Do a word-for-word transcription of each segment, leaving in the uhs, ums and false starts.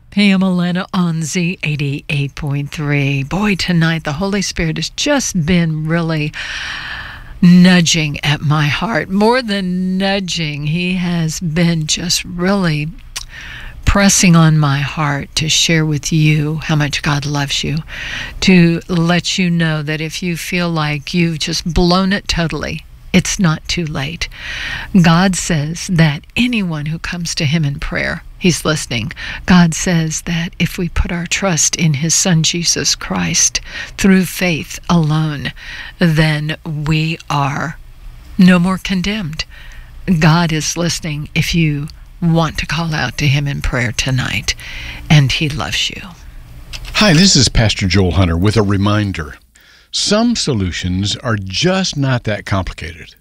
Pam Elena on Z eighty-eight point three. Boy, tonight the Holy Spirit has just been really nudging at my heart. More than nudging, He has been just really pressing on my heart to share with you how much God loves you, to let you know that if you feel like you've just blown it totally, it's not too late. God says that anyone who comes to Him in prayer, He's listening. God says that if we put our trust in His Son, Jesus Christ, through faith alone, then we are no more condemned. God is listening if you want to call out to Him in prayer tonight, and He loves you. Hi, this is Pastor Joel Hunter with a reminder. Some solutions are just not that complicated.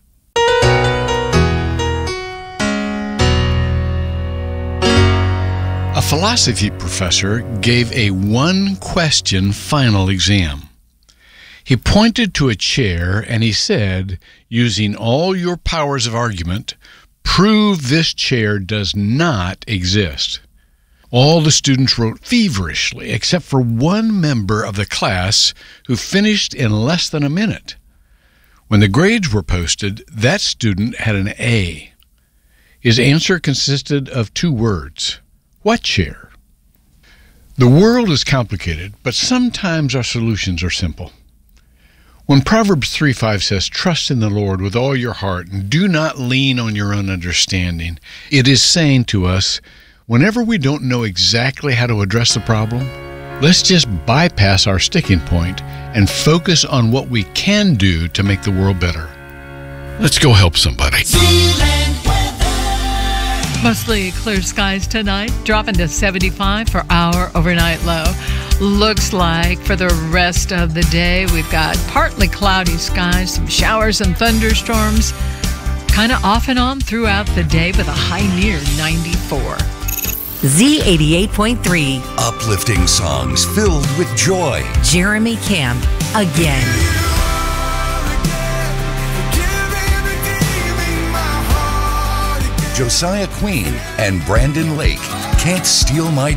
A philosophy professor gave a one-question final exam. He pointed to a chair and he said, using all your powers of argument, prove this chair does not exist. All the students wrote feverishly, except for one member of the class who finished in less than a minute. When the grades were posted, that student had an A. His answer consisted of two words. What chair? The world is complicated, but sometimes our solutions are simple. When Proverbs three five says, trust in the Lord with all your heart and do not lean on your own understanding, it is saying to us, whenever we don't know exactly how to address the problem, let's just bypass our sticking point and focus on what we can do to make the world better. Let's go help somebody. Mostly clear skies tonight, dropping to seventy-five for our overnight low. Looks like for the rest of the day, we've got partly cloudy skies, some showers and thunderstorms, kind of off and on throughout the day with a high near ninety-four. Z eighty-eight point three. Uplifting songs filled with joy. Jeremy Camp, again. Josiah Queen and Brandon Lake, Can't Steal My